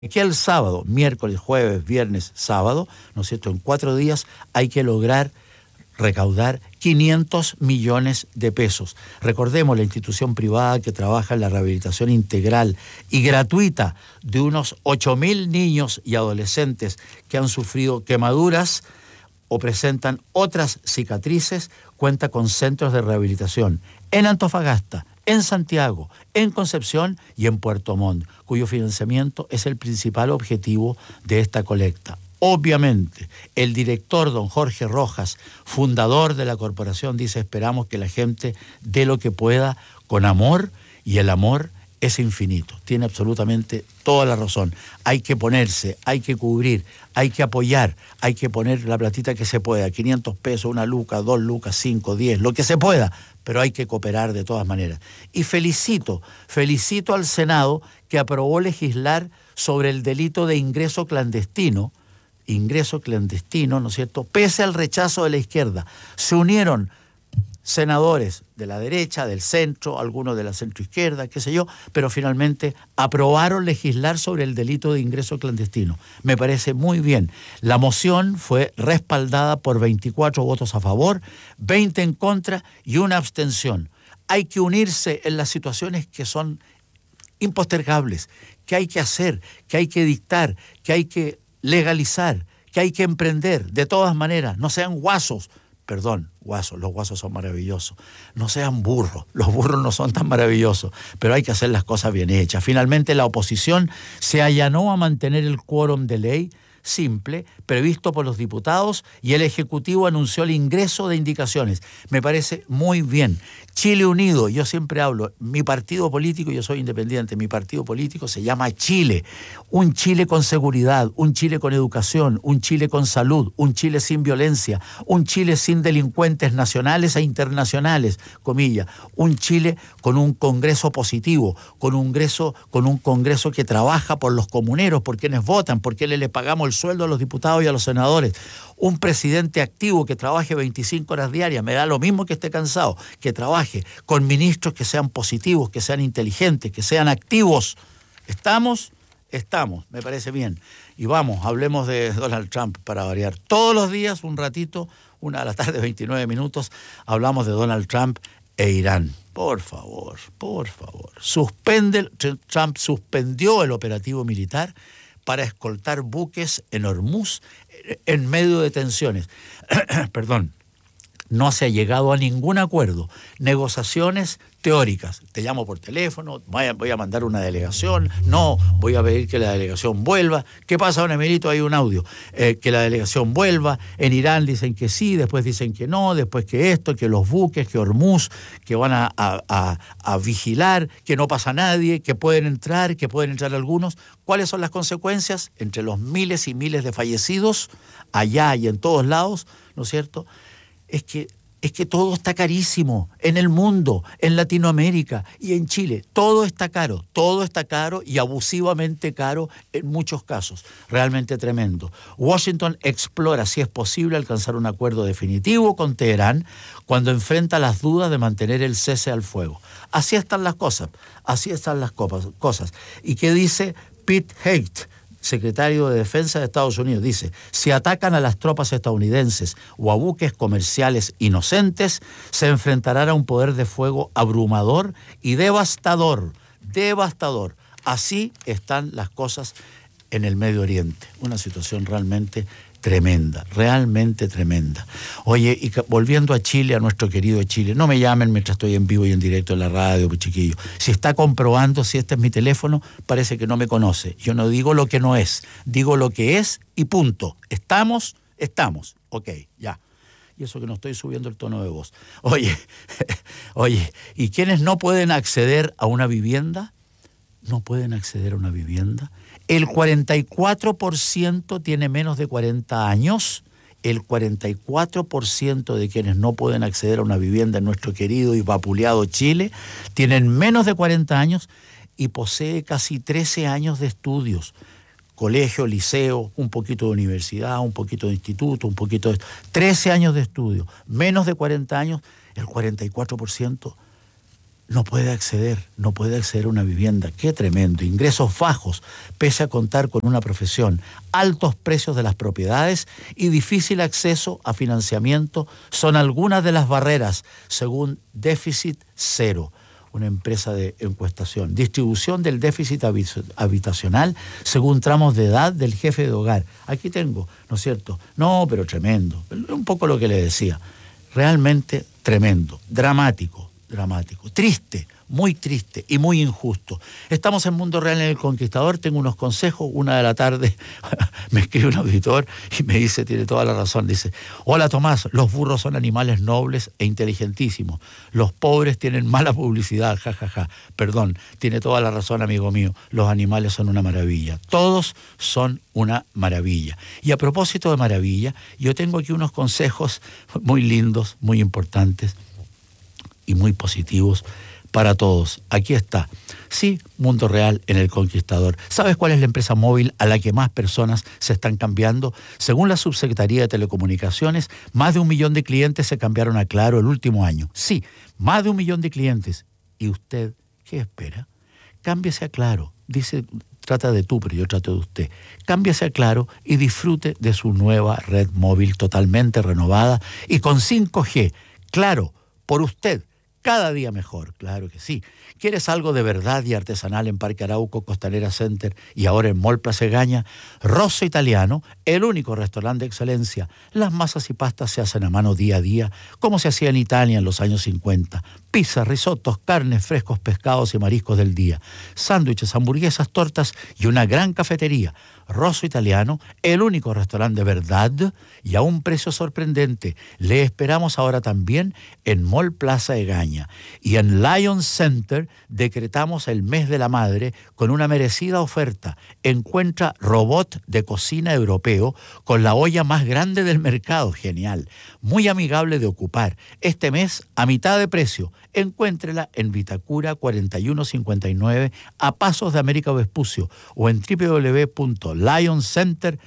que el sábado, miércoles, jueves, viernes, sábado, ¿no es cierto?, en 4 días hay que lograr recaudar 500 millones de pesos. Recordemos, la institución privada que trabaja en la rehabilitación integral y gratuita de unos 8.000 niños y adolescentes que han sufrido quemaduras o presentan otras cicatrices, cuenta con centros de rehabilitación en Antofagasta, en Santiago, en Concepción y en Puerto Montt, cuyo financiamiento es el principal objetivo de esta colecta. Obviamente, el director, don Jorge Rojas, fundador de la corporación, dice: esperamos que la gente dé lo que pueda con amor, y el amor es infinito. Tiene absolutamente toda la razón. Hay que ponerse, hay que cubrir, hay que apoyar, hay que poner la platita que se pueda, 500 pesos, 1 luca, 2 lucas, 5, 10, lo que se pueda, pero hay que cooperar de todas maneras. Y felicito al Senado, que aprobó legislar sobre el delito de ingreso clandestino, ¿no es cierto?, pese al rechazo de la izquierda. Se unieron senadores de la derecha, del centro, algunos de la centroizquierda, qué sé yo, pero finalmente aprobaron legislar sobre el delito de ingreso clandestino. Me parece muy bien. La moción fue respaldada por 24 votos a favor, 20 en contra y 1 abstención. Hay que unirse en las situaciones que son impostergables, que hay que hacer, que hay que dictar, que hay que legalizar, que hay que emprender de todas maneras. No sean guasos. Perdón, guasos, los guasos son maravillosos. No sean burros, los burros no son tan maravillosos, pero hay que hacer las cosas bien hechas. Finalmente, la oposición se allanó a mantener el quórum de ley simple previsto por los diputados, y el Ejecutivo anunció el ingreso de indicaciones. Me parece muy bien. Chile Unido, yo siempre hablo, mi partido político, yo soy independiente, mi partido político se llama Chile. Un Chile con seguridad, un Chile con educación, un Chile con salud, un Chile sin violencia, un Chile sin delincuentes nacionales e internacionales, comillas, un Chile con un Congreso positivo, con un Congreso que trabaja por los comuneros, por quienes votan, por quienes le pagamos el sueldo a los diputados y a los senadores. Un presidente activo que trabaje 25 horas diarias, me da lo mismo que esté cansado, que trabaje con ministros que sean positivos, que sean inteligentes, que sean activos. ¿Estamos? Estamos, me parece bien. Y vamos, hablemos de Donald Trump para variar. Todos los días, un ratito, 1:00 p.m, 29 minutos, hablamos de Donald Trump e Irán. Por favor. Trump suspendió el operativo militar para escoltar buques en Hormuz en medio de tensiones. Perdón. No se ha llegado a ningún acuerdo. Negociaciones teóricas. Te llamo por teléfono, voy a mandar una delegación, no, voy a pedir que la delegación vuelva. ¿Qué pasa, don Emilito? Hay un audio. Que la delegación vuelva. En Irán dicen que sí, después dicen que no, después que esto, que los buques, que Hormuz, que van a vigilar, que no pasa nadie, que pueden entrar algunos. ¿Cuáles son las consecuencias? Entre los miles y miles de fallecidos, allá y en todos lados, ¿no es cierto?, es que todo está carísimo en el mundo, en Latinoamérica y en Chile. Todo está caro y abusivamente caro en muchos casos. Realmente tremendo. Washington explora si es posible alcanzar un acuerdo definitivo con Teherán cuando enfrenta las dudas de mantener el cese al fuego. Así están las cosas. ¿Y qué dice Pete Hegseth, secretario de Defensa de Estados Unidos? Dice: si atacan a las tropas estadounidenses o a buques comerciales inocentes, se enfrentarán a un poder de fuego abrumador y devastador. Así están las cosas en el Medio Oriente. Una situación realmente tremenda. Oye, y volviendo a Chile, a nuestro querido Chile, no me llamen mientras estoy en vivo y en directo en la radio, pues, chiquillo. Si está comprobando si este es mi teléfono, parece que no me conoce. Yo no digo lo que no es, digo lo que es y punto. ¿Estamos? Ok, ya. Y eso que no estoy subiendo el tono de voz. Oye, ¿y quiénes no pueden acceder a una vivienda? El 44% tiene menos de 40 años. El 44% de quienes no pueden acceder a una vivienda en nuestro querido y vapuleado Chile tienen menos de 40 años y posee casi 13 años de estudios. Colegio, liceo, un poquito de universidad, un poquito de instituto, 13 años de estudio. Menos de 40 años, el 44% no puede acceder a una vivienda. ¡Qué tremendo! Ingresos bajos, pese a contar con una profesión, altos precios de las propiedades y difícil acceso a financiamiento son algunas de las barreras, según Déficit Cero, una empresa de encuestación. Distribución del déficit habitacional según tramos de edad del jefe de hogar. Aquí tengo, ¿no es cierto? No, pero tremendo. Un poco lo que le decía. Realmente tremendo, dramático, triste, muy triste y muy injusto. Estamos en Mundo Real en El Conquistador, tengo unos consejos, 1:00 p.m, me escribe un auditor y me dice, tiene toda la razón, dice: hola Tomás, los burros son animales nobles e inteligentísimos, los pobres tienen mala publicidad, jajaja. Perdón, tiene toda la razón, amigo mío, los animales son una maravilla, todos son una maravilla. Y a propósito de maravilla, yo tengo aquí unos consejos muy lindos, muy importantes y muy positivos para todos. Aquí está. Sí, Mundo Real en El Conquistador. ¿Sabes cuál es la empresa móvil a la que más personas se están cambiando? Según la Subsecretaría de Telecomunicaciones, más de 1 millón de clientes se cambiaron a Claro el último año. Sí, más de 1 millón de clientes. ¿Y usted qué espera? Cámbiese a Claro. Dice, trata de tú, pero yo trato de usted. Cámbiase a Claro y disfrute de su nueva red móvil totalmente renovada y con 5G. Claro, por usted. Cada día mejor, claro que sí. ¿Quieres algo de verdad y artesanal en Parque Arauco, Costanera Center y ahora en Mall Plaza Egaña? Rosso Italiano, el único restaurante de excelencia. Las masas y pastas se hacen a mano día a día, como se hacía en Italia en los años 50. Pizza, risotos, carnes, frescos, pescados y mariscos del día. Sándwiches, hamburguesas, tortas y una gran cafetería. Rosso Italiano, el único restaurante de verdad y a un precio sorprendente. Le esperamos ahora también en Mall Plaza Egaña. Y en Lion Center decretamos el mes de la madre con una merecida oferta. Encuentra robot de cocina europeo con la olla más grande del mercado. Genial. Muy amigable de ocupar. Este mes a mitad de precio. Encuéntrela en Vitacura 4159 a Pasos de América Vespucio o en www.lioncenter.cl.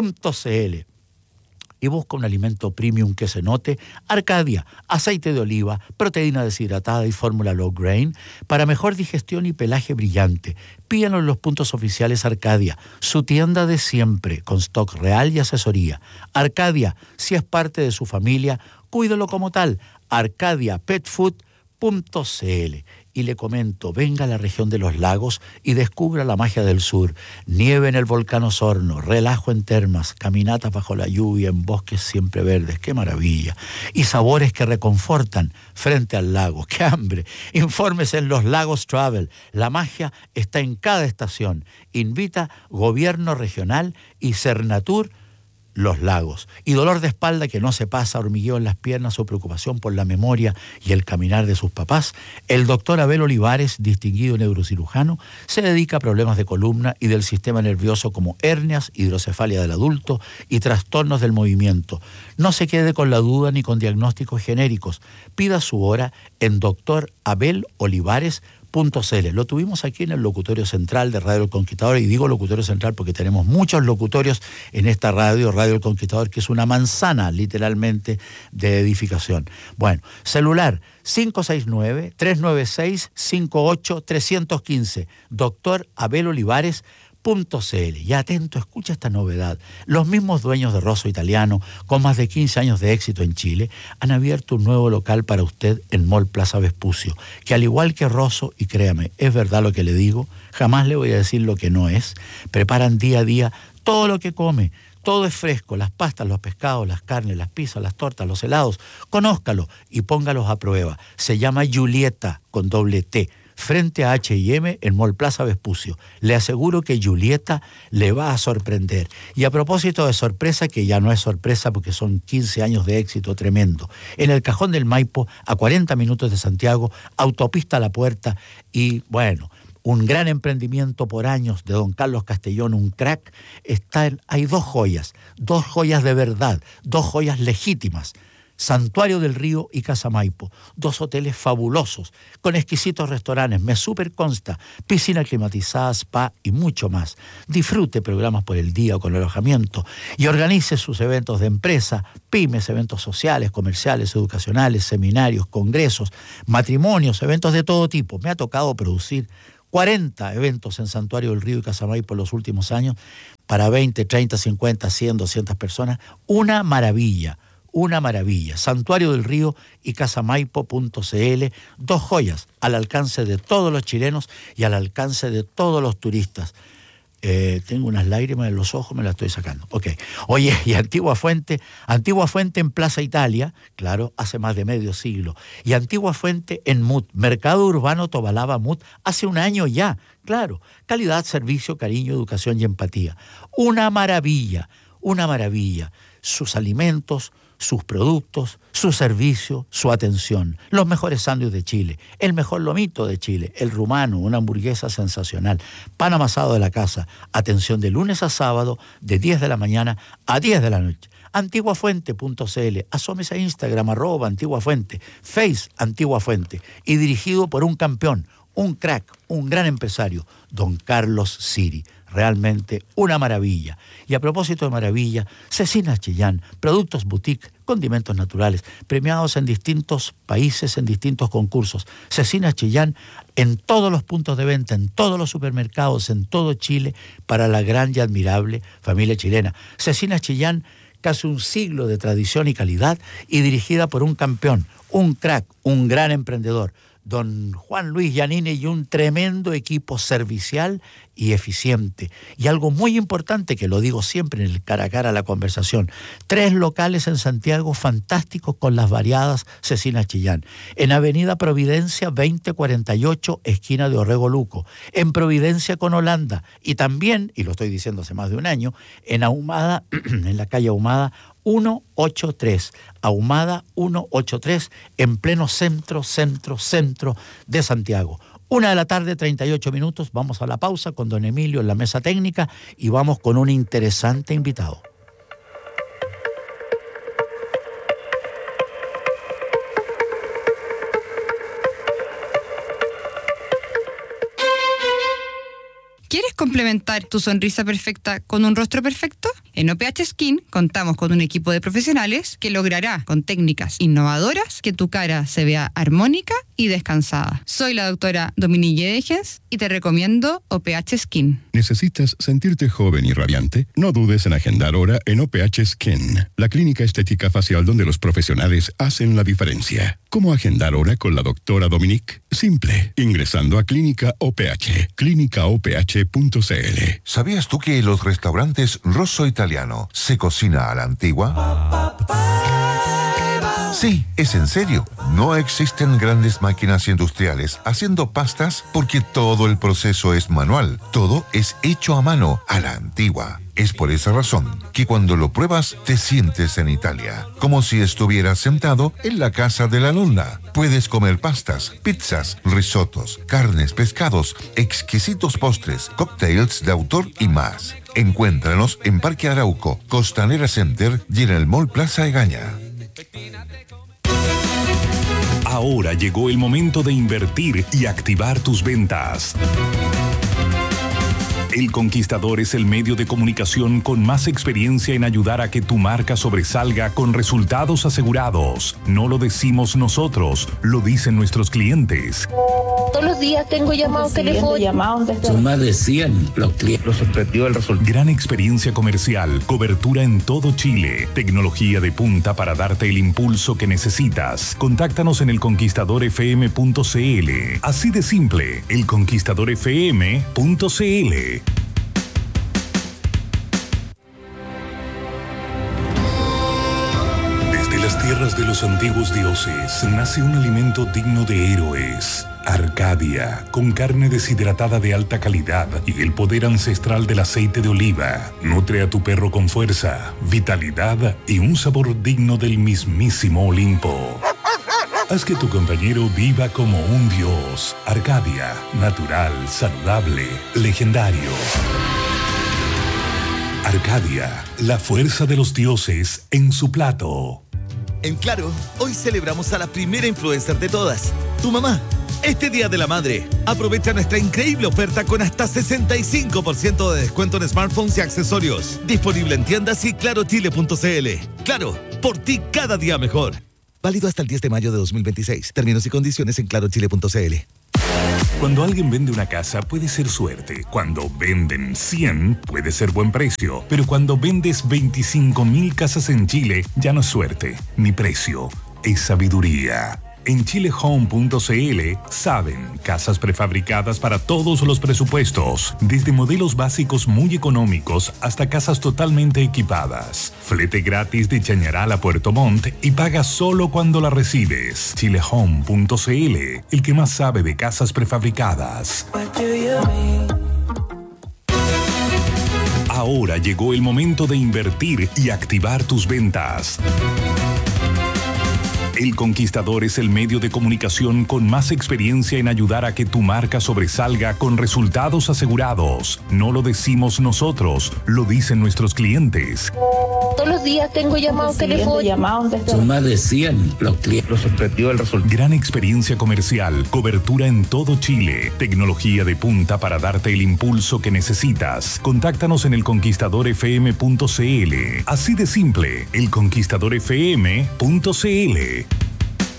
Y busca un alimento premium que se note. Arcadia, aceite de oliva, proteína deshidratada y fórmula low grain para mejor digestión y pelaje brillante. Pídanlo en los puntos oficiales Arcadia, su tienda de siempre, con stock real y asesoría. Arcadia, si es parte de su familia, cuídelo como tal. arcadiapetfood.cl. Y le comento, venga a la región de los lagos y descubra la magia del sur. Nieve en el volcán Osorno, relajo en termas, caminatas bajo la lluvia en bosques siempre verdes, qué maravilla. Y sabores que reconfortan frente al lago, qué hambre. Infórmese en Los Lagos Travel, la magia está en cada estación. Invita Gobierno Regional y Cernatur Los Lagos. Y dolor de espalda que no se pasa, hormigueo en las piernas o preocupación por la memoria y el caminar de sus papás, el doctor Abel Olivares, distinguido neurocirujano, se dedica a problemas de columna y del sistema nervioso como hernias, hidrocefalia del adulto y trastornos del movimiento. No se quede con la duda ni con diagnósticos genéricos. Pida su hora en drabelolivares.cl. Lo tuvimos aquí en el locutorio central de Radio El Conquistador, y digo locutorio central porque tenemos muchos locutorios en esta radio, Radio El Conquistador, que es una manzana literalmente de edificación. Bueno, celular 569-396-58315, doctor Abel Olivares. Y atento, escucha esta novedad. Los mismos dueños de Rosso Italiano, con más de 15 años de éxito en Chile, han abierto un nuevo local para usted en Mall Plaza Vespucio, que al igual que Rosso, y créame, es verdad lo que le digo, jamás le voy a decir lo que no es, preparan día a día todo lo que come. Todo es fresco, las pastas, los pescados, las carnes, las pizzas, las tortas, los helados. Conózcalo y póngalos a prueba. Se llama Julieta, con doble T, frente a H&M en Mall Plaza Vespucio. Le aseguro que Julieta le va a sorprender. Y a propósito de sorpresa, que ya no es sorpresa porque son 15 años de éxito tremendo, en el Cajón del Maipo, a 40 minutos de Santiago, autopista a la puerta, y bueno, un gran emprendimiento por años de don Carlos Castellón, un crack. Hay dos joyas de verdad, dos joyas legítimas. Santuario del Río y Casa Maipo, 2 hoteles fabulosos, con exquisitos restaurantes, me super consta, piscina climatizada, spa y mucho más. Disfrute programas por el día o con alojamiento y organice sus eventos de empresa, pymes, eventos sociales, comerciales, educacionales, seminarios, congresos, matrimonios, eventos de todo tipo. Me ha tocado producir 40 eventos en Santuario del Río y Casa Maipo en los últimos años para 20, 30, 50, 100, 200 personas. Una maravilla. Una maravilla. Santuario del Río y casamaipo.cl, 2 joyas al alcance de todos los chilenos y al alcance de todos los turistas. Tengo unas lágrimas en los ojos, me las estoy sacando. Ok. Oye, y Antigua Fuente en Plaza Italia, claro, hace más de medio siglo. Y Antigua Fuente en Mut, Mercado Urbano Tobalaba Mut, hace un año ya, claro. Calidad, servicio, cariño, educación y empatía. Una maravilla, una maravilla. Sus alimentos, sus productos, su servicio, su atención. Los mejores sándwiches de Chile, el mejor lomito de Chile, el rumano, una hamburguesa sensacional, pan amasado de la casa, atención de lunes a sábado, de 10 de la mañana a 10 de la noche. Antiguafuente.cl, asómese a Instagram, @antiguafuente, Face Antigua Fuente, y dirigido por un campeón, un crack, un gran empresario, don Carlos Siri. Realmente una maravilla. Y a propósito de maravilla, Cecinas Chillán, productos boutique, condimentos naturales, premiados en distintos países, en distintos concursos. Cecinas Chillán en todos los puntos de venta, en todos los supermercados, en todo Chile, para la gran y admirable familia chilena. Cecinas Chillán, casi un siglo de tradición y calidad, y dirigida por un campeón, un crack, un gran emprendedor, don Juan Luis Giannini, y un tremendo equipo servicial y eficiente. Y algo muy importante, que lo digo siempre en el cara a cara a la conversación: 3 locales en Santiago fantásticos con las variadas Cecinas Chillán. En Avenida Providencia 2048, esquina de Orrego Luco. En Providencia con Holanda. Y también, y lo estoy diciendo hace más de un año, en Ahumada, en la calle Ahumada 183, Ahumada 183, en pleno centro de Santiago. 1:38 p.m, vamos a la pausa con don Emilio en la mesa técnica y vamos con un interesante invitado. ¿Quieres complementar tu sonrisa perfecta con un rostro perfecto? En OPH Skin contamos con un equipo de profesionales que logrará, con técnicas innovadoras, que tu cara se vea armónica y descansada. Soy la doctora Dominique Degens y te recomiendo OPH Skin. ¿Necesitas sentirte joven y radiante? No dudes en agendar hora en OPH Skin, la clínica estética facial donde los profesionales hacen la diferencia. ¿Cómo agendar hora con la doctora Dominique? Simple, ingresando a Clínica OPH, clínicaoph.cl. ¿Sabías tú que los restaurantes Rosso Italiano se cocina a la antigua? Sí, es en serio. No existen grandes máquinas industriales haciendo pastas porque todo el proceso es manual. Todo es hecho a mano, a la antigua. Es por esa razón que cuando lo pruebas te sientes en Italia, como si estuvieras sentado en la casa de la nonna. Puedes comer pastas, pizzas, risotos, carnes, pescados, exquisitos postres, cócteles de autor y más. Encuéntranos en Parque Arauco, Costanera Center y en el Mall Plaza Egaña. Ahora llegó el momento de invertir y activar tus ventas. El Conquistador es el medio de comunicación con más experiencia en ayudar a que tu marca sobresalga con resultados asegurados. No lo decimos nosotros, lo dicen nuestros clientes. Todos los días tengo llamados telefónicos. Son más de 100 los clientes. Los objetivos del resultado. Gran experiencia comercial, cobertura en todo Chile, tecnología de punta para darte el impulso que necesitas. Contáctanos en elconquistadorfm.cl. Así de simple, elconquistadorfm.cl. Desde las tierras de los antiguos dioses nace un alimento digno de héroes. Arcadia, con carne deshidratada de alta calidad y el poder ancestral del aceite de oliva. Nutre a tu perro con fuerza, vitalidad y un sabor digno del mismísimo Olimpo. Haz que tu compañero viva como un dios. Arcadia, natural, saludable, legendario. Arcadia, la fuerza de los dioses en su plato. En Claro, hoy celebramos a la primera influencer de todas, tu mamá. Este Día de la Madre, aprovecha nuestra increíble oferta con hasta 65% de descuento en smartphones y accesorios. Disponible en tiendas y clarochile.cl. Claro, por ti cada día mejor. Válido hasta el 10 de mayo de 2026. Términos y condiciones en clarochile.cl. Cuando alguien vende una casa puede ser suerte. Cuando venden 100 puede ser buen precio. Pero cuando vendes 25.000 casas en Chile ya no es suerte ni precio, es sabiduría. En chilehome.cl saben, casas prefabricadas para todos los presupuestos, desde modelos básicos muy económicos hasta casas totalmente equipadas. Flete gratis de Chañaral a Puerto Montt y paga solo cuando la recibes. Chilehome.cl, el que más sabe de casas prefabricadas. Ahora llegó el momento de invertir y activar tus ventas. El Conquistador es el medio de comunicación con más experiencia en ayudar a que tu marca sobresalga con resultados asegurados. No lo decimos nosotros, lo dicen nuestros clientes. Todos los días tengo llamados telefónicos. Son más de 100 los clientes. Lo sorprendió el resultado. Gran experiencia comercial, cobertura en todo Chile, tecnología de punta para darte el impulso que necesitas. Contáctanos en elconquistadorfm.cl. Así de simple, elconquistadorfm.cl.